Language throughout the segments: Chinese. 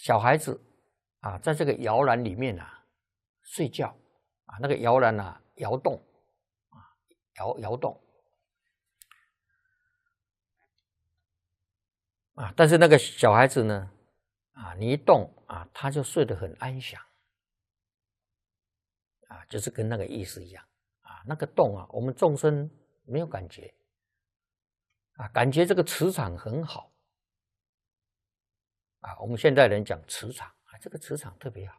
小孩子啊，在这个摇篮里面啊睡觉啊，那个摇篮啊摇动啊，摇动啊，但是那个小孩子呢啊，你一动啊，他就睡得很安详啊，就是跟那个意思一样啊，那个动啊，我们众生没有感觉啊，感觉这个磁场很好啊，我们现代人讲磁场啊，这个磁场特别好。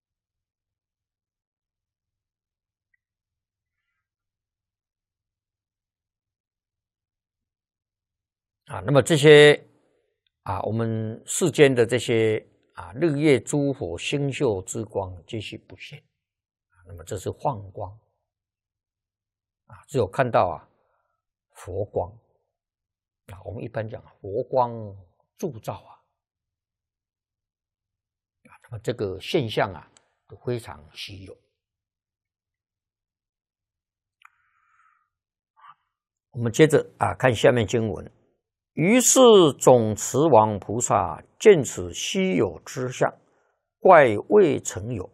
啊，那么这些啊，我们世间的这些啊，日月诸火星宿之光皆是不现，那么这是幻光啊，只有看到啊佛光啊，我们一般讲佛光铸造啊，那么这个现象啊都非常稀有。我们接着啊看下面经文。于是总持王菩萨见此稀有之相，怪未曾有，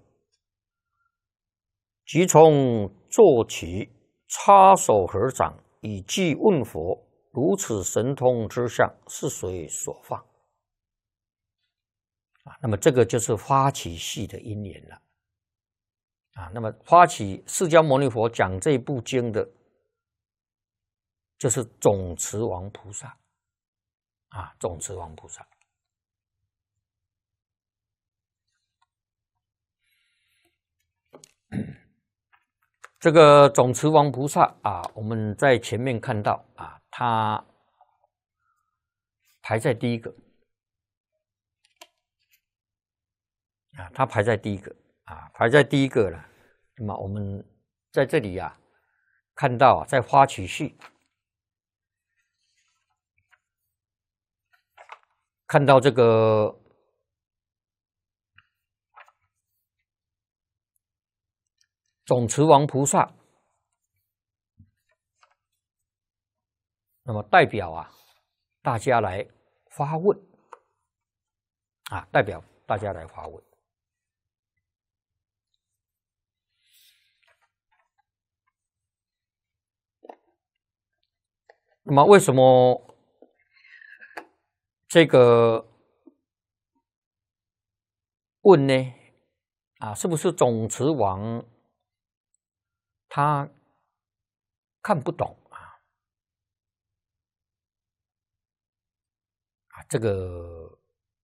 即从坐起，插手合掌，以偈问佛：如此神通之相，是谁所放？啊，那么这个就是发起系的因缘了。啊，那么发起释迦牟尼佛讲这部经的，就是总持王菩萨。啊，总持王菩萨。这个总持王菩萨啊，我们在前面看到啊，他排在第一个啊，他排在第一个啊，排在第一个了。那么我们在这里啊，看到啊，在发起序看到这个总持王菩萨，那么代表啊大家来发问啊，代表大家来发问。那么为什么这个问呢？啊，是不是总持王他看不懂啊？啊，这个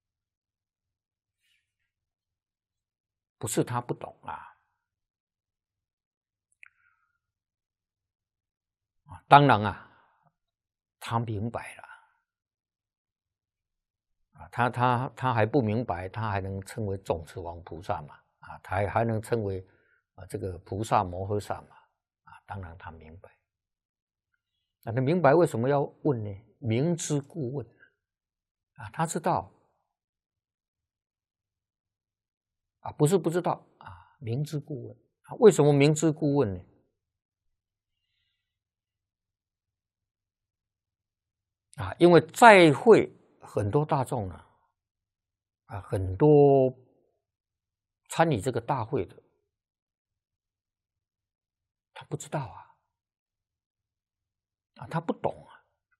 不是他不懂啊。当然啊，他明白了啊，他还不明白，他还能称为总持王菩萨嘛？啊，他还能称为啊这个菩萨摩诃萨嘛？啊，当然他明白。啊，他明白为什么要问呢？明知故问啊，他知道啊，不是不知道啊，明知故问啊。为什么明知故问呢？啊，因为在会很多大众呢，啊，很多参与这个大会的，他不知道啊，啊，他不懂啊，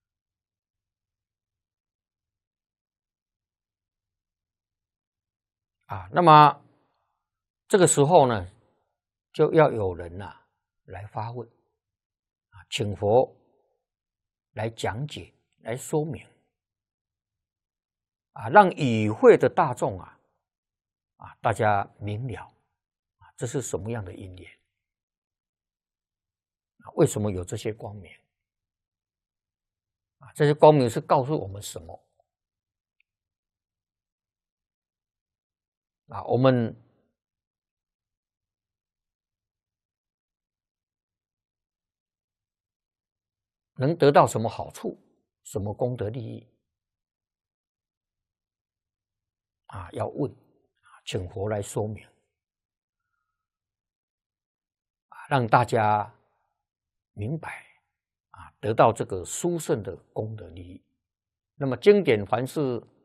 啊，那么这个时候呢，就要有人呐来发问，啊，请佛来讲解、来说明，啊，让与会的大众啊，啊，大家明了，啊，这是什么样的因缘？啊，为什么有这些光明？啊，这些光明是告诉我们什么？啊，我们能得到什么好处？什么功德利益？啊，要问，啊，请佛来说明，啊，让大家明白，啊，得到这个殊胜的功德利益。那么经典凡是